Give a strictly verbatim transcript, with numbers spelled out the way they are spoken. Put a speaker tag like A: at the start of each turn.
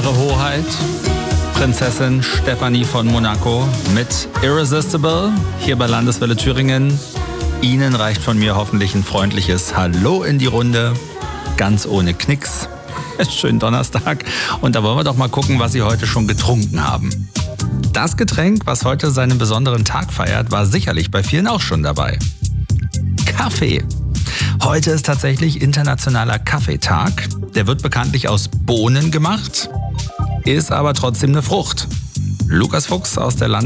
A: Ihre Hoheit, Prinzessin Stefanie von Monaco mit Irresistible hier bei Landeswelle Thüringen. Ihnen reicht von mir hoffentlich ein freundliches Hallo in die Runde, ganz ohne Knicks. Schönen Donnerstag. Und da wollen wir doch mal gucken, was Sie heute schon getrunken haben. Das Getränk, was heute seinen besonderen Tag feiert, war sicherlich bei vielen auch schon dabei. Kaffee. Heute ist tatsächlich internationaler Kaffeetag. Der wird bekanntlich aus Bohnen gemacht, ist aber trotzdem eine Frucht. Lukas Fuchs aus der Land